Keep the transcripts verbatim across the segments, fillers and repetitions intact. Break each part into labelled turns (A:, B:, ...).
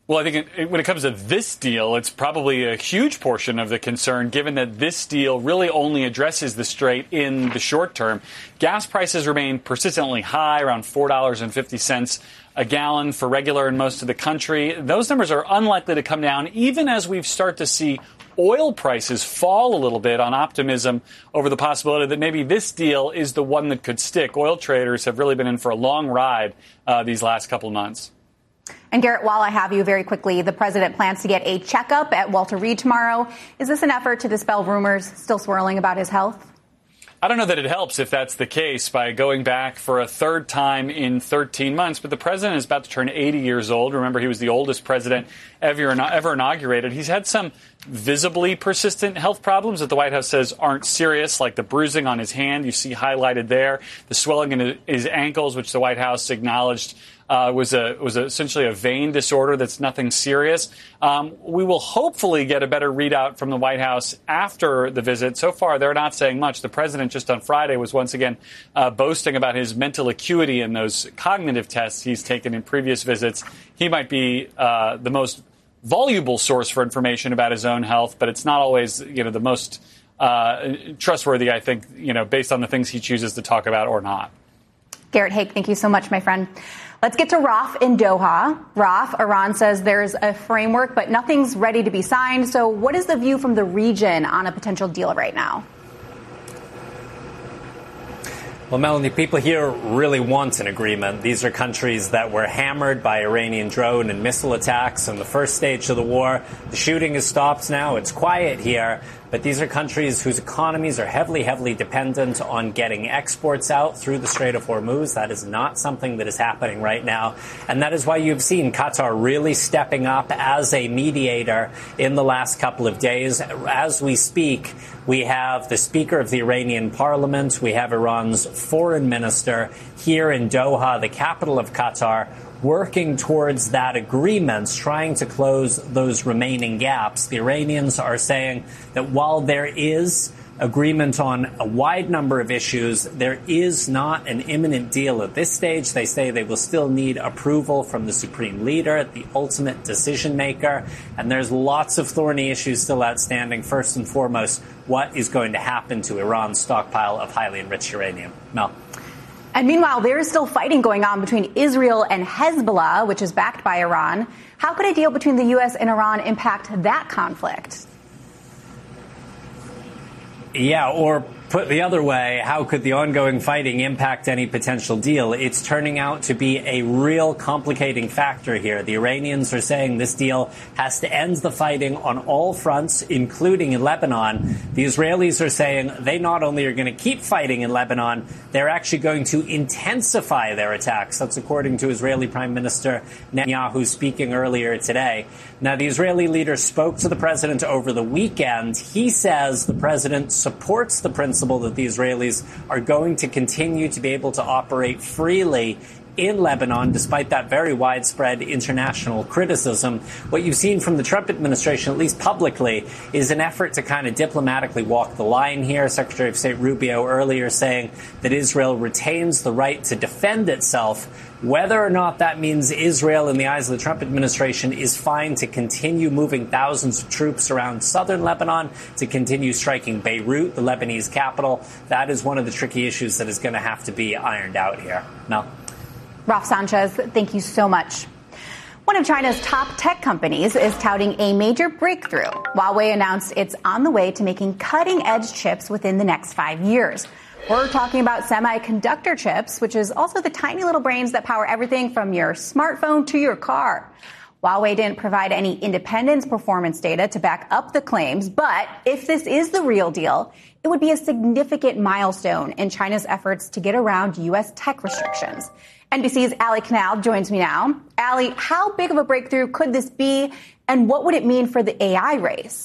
A: Well, I think it, when it comes to this deal, it's probably a huge portion of the concern, given that this deal really only addresses the strait in the short term. Gas prices remain persistently high, around four dollars and fifty cents a gallon for regular in most of the country. Those numbers are unlikely to come down, even as we start to see oil prices fall a little bit on optimism over the possibility that maybe this deal is the one that could stick. Oil traders have really been in for a long ride uh, these last couple of months.
B: And Garrett, while I have you very quickly, the president plans to get a checkup at Walter Reed tomorrow. Is this an effort to dispel rumors still swirling about his health?
A: I don't know that it helps if that's the case by going back for a third time in thirteen months. But the president is about to turn eighty years old. Remember, he was the oldest president ever, ever inaugurated. He's had some visibly persistent health problems that the White House says aren't serious, like the bruising on his hand you see highlighted there, the swelling in his ankles, which the White House acknowledged Uh, was a was a, essentially a vein disorder that's nothing serious. Um, we will hopefully get a better readout from the White House after the visit. So far, they're not saying much. The president just on Friday was once again uh, boasting about his mental acuity and those cognitive tests he's taken in previous visits. He might be uh, the most voluble source for information about his own health, but it's not always, you know, the most uh, trustworthy, I think, you know, based on the things he chooses to talk about or not.
B: Garrett Haake, thank you so much, my friend. Let's get to Raf in Doha. Raf, Iran says there's a framework, but nothing's ready to be signed. So what is the view from the region on a potential deal right now?
C: Well, Melanie, people here really want an agreement. These are countries that were hammered by Iranian drone and missile attacks in the first stage of the war. The shooting has stopped now. It's quiet here. But these are countries whose economies are heavily, heavily dependent on getting exports out through the Strait of Hormuz. That is not something that is happening right now. And that is why you've seen Qatar really stepping up as a mediator in the last couple of days. As we speak, we have the Speaker of the Iranian Parliament. We have Iran's foreign minister here in Doha, the capital of Qatar, working towards that agreement, trying to close those remaining gaps. The Iranians are saying that while there is agreement on a wide number of issues, there is not an imminent deal at this stage. They say they will still need approval from the supreme leader, the ultimate decision maker. And there's lots of thorny issues still outstanding. First and foremost, what is going to happen to Iran's stockpile of highly enriched uranium? Mel.
B: And meanwhile, there is still fighting going on between Israel and Hezbollah, which is backed by Iran. How could a deal between the U S and Iran impact that conflict?
C: Yeah, or put the other way, how could the ongoing fighting impact any potential deal? It's turning out to be a real complicating factor here. The Iranians are saying this deal has to end the fighting on all fronts, including in Lebanon. The Israelis are saying they not only are going to keep fighting in Lebanon, they're actually going to intensify their attacks. That's according to Israeli Prime Minister Netanyahu speaking earlier today. Now, the Israeli leader spoke to the president over the weekend. He says the president supports the principle that the Israelis are going to continue to be able to operate freely in Lebanon, despite that very widespread international criticism. What you've seen from the Trump administration, at least publicly, is an effort to kind of diplomatically walk the line here. Secretary of State Rubio earlier saying that Israel retains the right to defend itself. Whether or not that means Israel, in the eyes of the Trump administration, is fine to continue moving thousands of troops around southern Lebanon, to continue striking Beirut, the Lebanese capital, that is one of the tricky issues that is going to have to be ironed out here. Mel?
B: Raf Sanchez, thank you so much. One of China's top tech companies is touting a major breakthrough. Huawei announced it's on the way to making cutting-edge chips within the next five years. We're talking about semiconductor chips, which is also the tiny little brains that power everything from your smartphone to your car. Huawei didn't provide any independent performance data to back up the claims, but if this is the real deal, it would be a significant milestone in China's efforts to get around U S tech restrictions. N B C's Ali Canal joins me now. Ali, how big of a breakthrough could this be, and what would it mean for the A I race?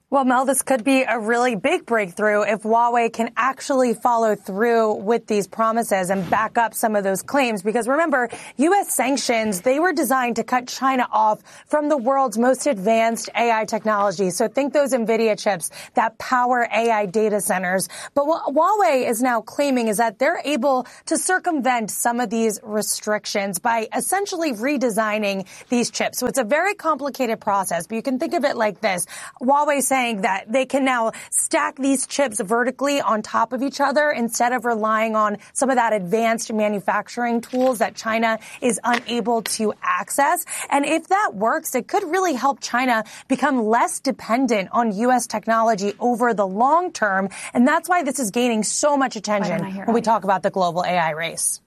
D: Well, Mel, this could be a really big breakthrough if Huawei can actually follow through with these promises and back up some of those claims. Because remember, U S sanctions, they were designed to cut China off from the world's most advanced A I technology. So think those NVIDIA chips that power A I data centers. But what Huawei is now claiming is that they're able to circumvent some of these restrictions by essentially redesigning these chips. So it's a very complicated process, but you can think of it like this. Huawei saying that they can now stack these chips vertically on top of each other instead of relying on some of that advanced manufacturing tools that China is unable to access. And if that works, it could really help China become less dependent on U S technology over the long term. And that's why this is gaining so much attention when we talk about the global A I race.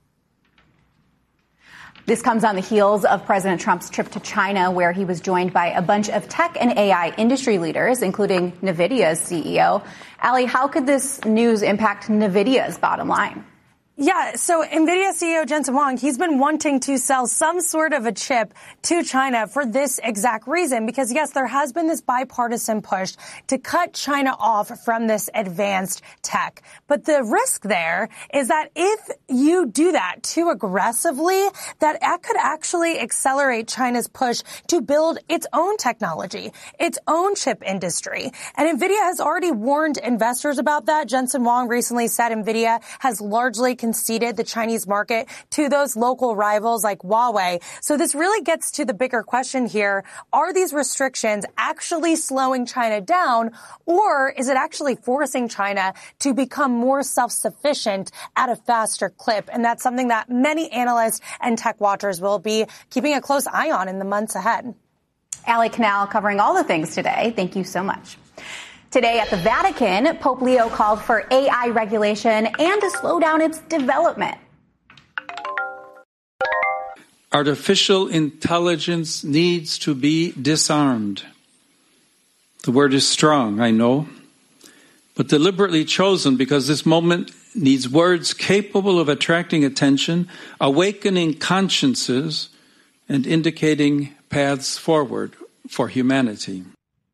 B: This comes on the heels of President Trump's trip to China, where he was joined by a bunch of tech and A I industry leaders, including NVIDIA's C E O. Allie, how could this news impact NVIDIA's bottom line?
D: Yeah, so NVIDIA C E O Jensen Huang, he's been wanting to sell some sort of a chip to China for this exact reason, because yes, there has been this bipartisan push to cut China off from this advanced tech. But the risk there is that if you do that too aggressively, that that could actually accelerate China's push to build its own technology, its own chip industry. And NVIDIA has already warned investors about that. Jensen Huang recently said NVIDIA has largely conceded the Chinese market to those local rivals like Huawei. So this really gets to the bigger question here. Are these restrictions actually slowing China down, or is it actually forcing China to become more self-sufficient at a faster clip? And that's something that many analysts and tech watchers will be keeping a close eye on in the months ahead.
B: Allie Canal covering all the things today. Thank you so much. Today at the Vatican, Pope Leo called for A I regulation and to slow down its development.
E: Artificial intelligence needs to be disarmed. The word is strong, I know, but deliberately chosen because this moment needs words capable of attracting attention, awakening consciences, and indicating paths forward for humanity.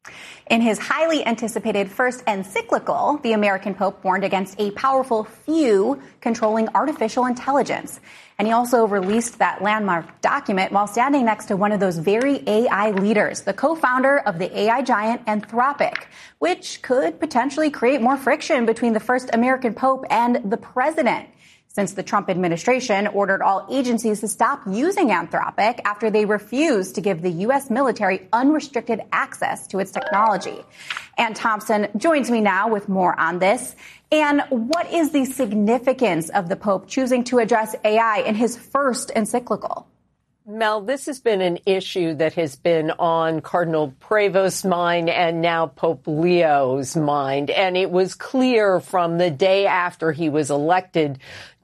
B: In his highly anticipated first encyclical, the American Pope warned against a powerful few controlling artificial intelligence. And he also released that landmark document while standing next to one of those very A I leaders, the co-founder of the A I giant Anthropic, which could potentially create more friction between the first American Pope and the president, since the Trump administration ordered all agencies to stop using Anthropic after they refused to give the U S military unrestricted access to its technology. Ann Thompson joins me now with more on this. And what is the significance of the Pope choosing to address A I in his first encyclical?
F: Mel, this has been an issue that has been on Cardinal Prevost's mind and now Pope Leo's mind. And it was clear from the day after he was elected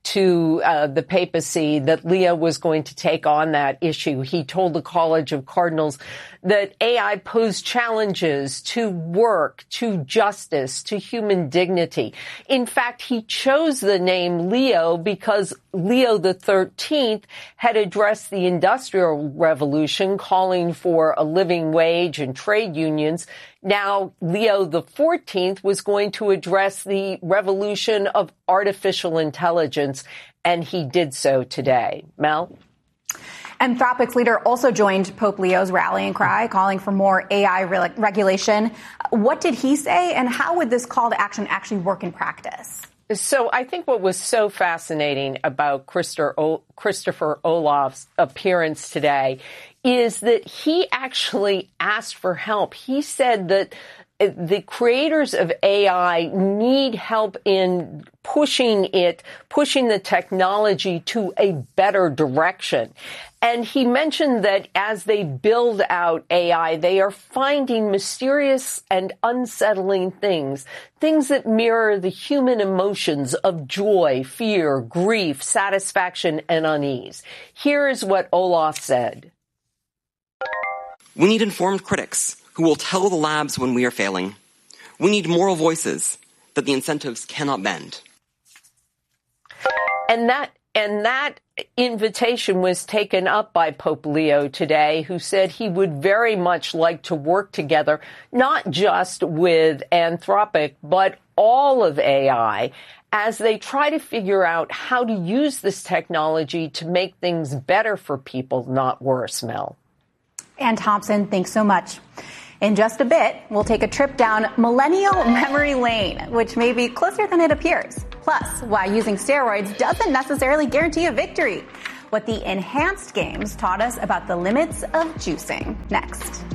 F: to uh, the papacy that Leo was going to take on that issue. He told the College of Cardinals that A I posed challenges to work, to justice, to human dignity. In fact, he chose the name Leo because Leo the thirteenth had addressed the Industrial Revolution, calling for a living wage and trade unions. Now, Leo the fourteenth was going to address the revolution of artificial intelligence, and he did so today. Mel?
B: Anthropic's leader also joined Pope Leo's rallying cry, calling for more A I re- regulation. What did he say, and how would this call to action actually work in practice?
F: So I think what was so fascinating about Christopher Olaf's appearance today is that he actually asked for help. He said that the creators of A I need help in pushing it, pushing the technology to a better direction. And he mentioned that as they build out A I, they are finding mysterious and unsettling things, things that mirror the human emotions of joy, fear, grief, satisfaction, and unease. Here is what Olaf said.
G: We need informed critics who will tell the labs when we are failing. We need moral voices that the incentives cannot bend.
F: And that And that invitation was taken up by Pope Leo today, who said he would very much like to work together, not just with Anthropic, but all of A I, as they try to figure out how to use this technology to make things better for people, not worse, Mel.
B: Ann Thompson, thanks so much. In just a bit, we'll take a trip down millennial memory lane, which may be closer than it appears. Plus, why using steroids doesn't necessarily guarantee a victory. What the enhanced games taught us about the limits of juicing. Next.